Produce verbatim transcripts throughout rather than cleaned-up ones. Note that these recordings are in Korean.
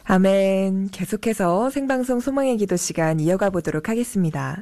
아멘. 계속해서 생방송 소망의 기도 시간 이어가 보도록 하겠습니다.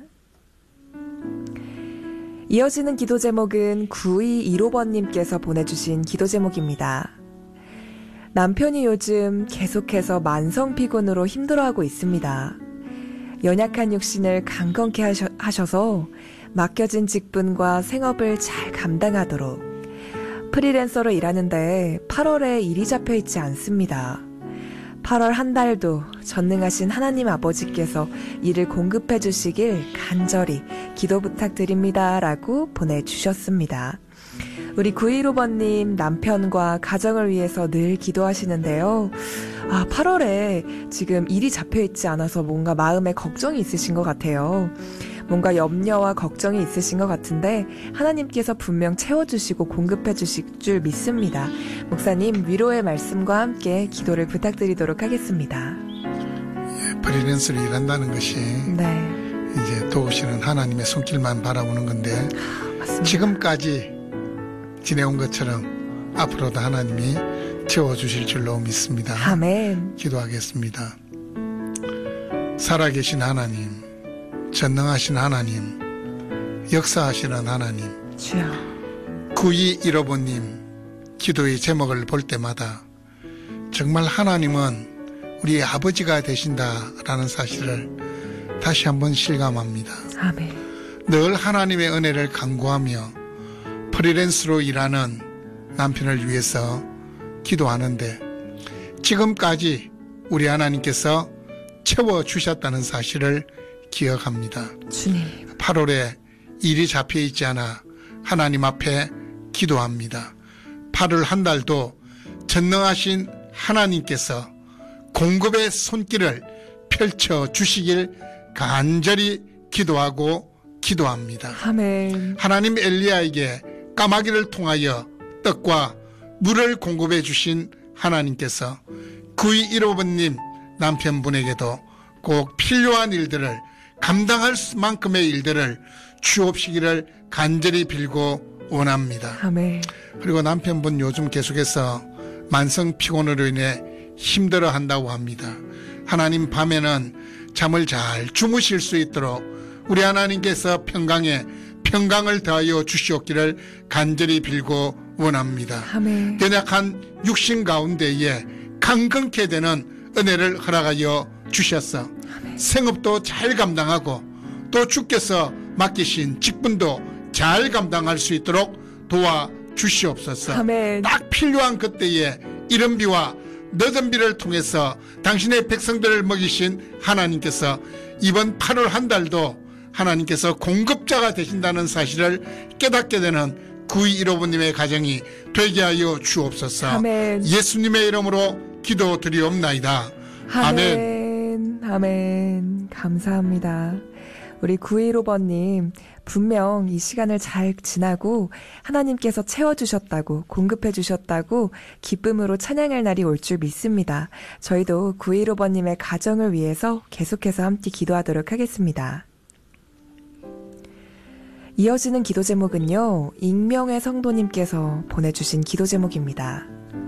이어지는 기도 제목은 구이일오 번님께서 보내주신 기도 제목입니다. 남편이 요즘 계속해서 만성 피곤으로 힘들어하고 있습니다. 연약한 육신을 강건케 하셔, 하셔서 맡겨진 직분과 생업을 잘 감당하도록 프리랜서로 일하는데 팔월에 일이 잡혀 있지 않습니다. 팔월 한 달도 전능하신 하나님 아버지께서 일을 공급해 주시길 간절히 기도 부탁드립니다. 라고 보내주셨습니다. 우리 구이일오 번님 남편과 가정을 위해서 늘 기도하시는데요. 아, 팔월에 지금 일이 잡혀있지 않아서 뭔가 마음에 걱정이 있으신 것 같아요. 뭔가 염려와 걱정이 있으신 것 같은데 하나님께서 분명 채워주시고 공급해 주실 줄 믿습니다. 목사님 위로의 말씀과 함께 기도를 부탁드리도록 하겠습니다. 예, 프리랜서로 일한다는 것이 네. 이제 도우시는 하나님의 손길만 바라보는 건데 맞습니다. 지금까지 지내온 것처럼 앞으로도 하나님이 채워주실 줄로 믿습니다. 아멘. 기도하겠습니다. 살아계신 하나님, 전능하신 하나님, 역사하시는 하나님, 주여. 구이일오 번님 기도의 제목을 볼 때마다 정말 하나님은 우리의 아버지가 되신다라는 사실을 다시 한번 실감합니다. 아멘. 늘 하나님의 은혜를 간구하며 프리랜서로 일하는 남편을 위해서 기도하는데 지금까지 우리 하나님께서 채워주셨다는 사실을 기억합니다. 주님. 팔월에 일이 잡혀있지 않아 하나님 앞에 기도합니다. 팔월 한 달도 전능하신 하나님께서 공급의 손길을 펼쳐주시길 간절히 기도하고 기도합니다. 아멘. 하나님 엘리야에게 까마귀를 통하여 떡과 물을 공급해 주신 하나님께서 구이일오 번님 남편분에게도 꼭 필요한 일들을 감당할 만큼의 일들을 주옵시기를 간절히 빌고 원합니다. 아멘. 그리고 남편분 요즘 계속해서 만성 피곤으로 인해 힘들어 한다고 합니다. 하나님 밤에는 잠을 잘 주무실 수 있도록 우리 하나님께서 평강에 평강을 더하여 주시옵기를 간절히 빌고 원합니다. 아멘. 연약한 육신 가운데에 강건케 되는 은혜를 허락하여 주셨어. 아멘. 생업도 잘 감당하고 또 주께서 맡기신 직분도 잘 감당할 수 있도록 도와주시옵소서. 아멘. 딱 필요한 그때에 이른 비와 늦은 비를 통해서 당신의 백성들을 먹이신 하나님께서 이번 팔월 한 달도 하나님께서 공급자가 되신다는 사실을 깨닫게 되는 구이일오 번님의 가정이 되게 하여 주옵소서. 아멘. 예수님의 이름으로 기도드리옵나이다. 아멘. 아멘. 아멘. 감사합니다. 우리 구이일오 번님 분명 이 시간을 잘 지나고 하나님께서 채워주셨다고 공급해주셨다고 기쁨으로 찬양할 날이 올 줄 믿습니다. 저희도 구이일오 번님의 가정을 위해서 계속해서 함께 기도하도록 하겠습니다. 이어지는 기도 제목은요, 익명의 성도님께서 보내주신 기도 제목입니다.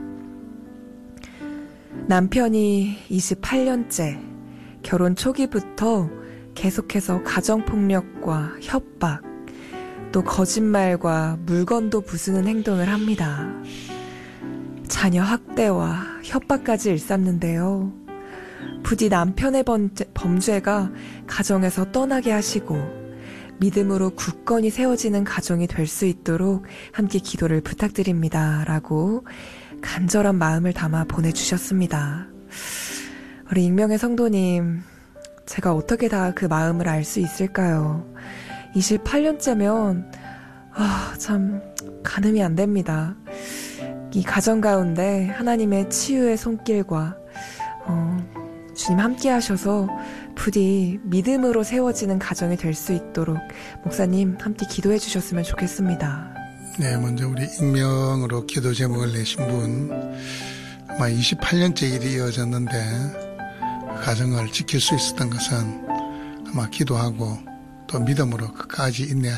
남편이 이십팔 년째 결혼 초기부터 계속해서 가정폭력과 협박, 또 거짓말과 물건도 부수는 행동을 합니다. 자녀 학대와 협박까지 일삼는데요. 부디 남편의 범죄가 가정에서 떠나게 하시고 믿음으로 굳건히 세워지는 가정이 될 수 있도록 함께 기도를 부탁드립니다. 라고 간절한 마음을 담아 보내주셨습니다. 우리 익명의 성도님, 제가 어떻게 다 그 마음을 알 수 있을까요? 이십팔 년째면 아, 참 가늠이 안 됩니다. 이 가정 가운데 하나님의 치유의 손길과 어, 주님 함께 하셔서 부디 믿음으로 세워지는 가정이 될 수 있도록 목사님 함께 기도해 주셨으면 좋겠습니다. 네, 먼저 우리 익명으로 기도 제목을 내신 분, 아마 이십팔 년째 일이 이어졌는데 가정을 지킬 수 있었던 것은 아마 기도하고 또 믿음으로 끝까지 인내하셨습니다.